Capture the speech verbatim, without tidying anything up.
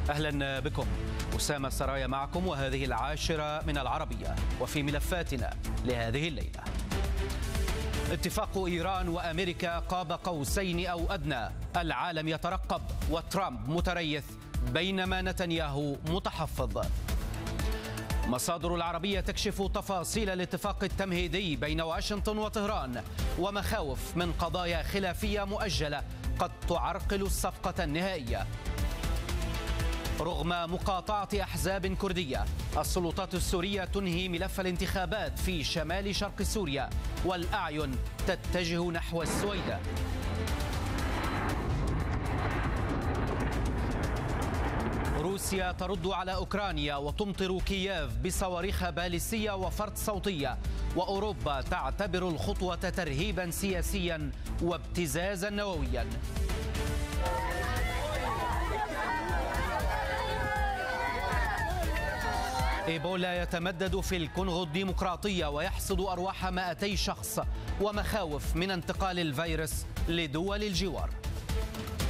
أهلا بكم. أسامة سرايا معكم، وهذه العاشرة من العربية. وفي ملفاتنا لهذه الليلة: اتفاق إيران وأمريكا قاب قوسين أو أدنى، العالم يترقب وترامب متريث بينما نتنياهو متحفظ. مصادر العربية تكشف تفاصيل الاتفاق التمهيدي بين واشنطن وطهران، ومخاوف من قضايا خلافية مؤجلة قد تعرقل الصفقة النهائية. رغم مقاطعة أحزاب كردية، السلطات السورية تنهي ملف الانتخابات في شمال شرق سوريا، والأعين تتجه نحو السويداء. روسيا ترد على أوكرانيا وتمطر كييف بصواريخ باليستية وفرد صوتية، وأوروبا تعتبر الخطوة ترهيبا سياسيا وابتزازا نوويا. إيبولا يتمدد في الكونغو الديمقراطية ويحصد أرواح مائتي شخص، ومخاوف من انتقال الفيروس لدول الجوار.